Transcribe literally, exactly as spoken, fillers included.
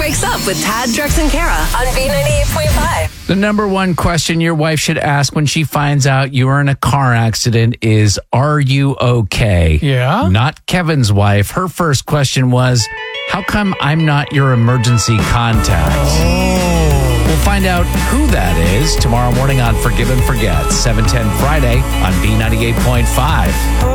Wakes Up with Tad, Drex, and Kara on B ninety-eight point five. The number one question your wife should ask when she finds out you were in a car accident is, are you okay? Yeah? Not Kevin's wife. Her first question was, how come I'm not your emergency contact? Oh. We'll find out who that is tomorrow morning on Forgive and Forget, seven ten Friday on B ninety-eight point five.